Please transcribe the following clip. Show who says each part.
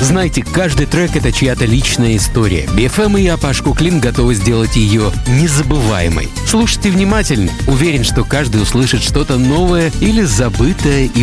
Speaker 1: Знайте, каждый трек — это чья-то личная история. BFM и я, Паш Куклин, готовы сделать ее незабываемой. Слушайте внимательно. Уверен, что каждый услышит что-то новое или забытое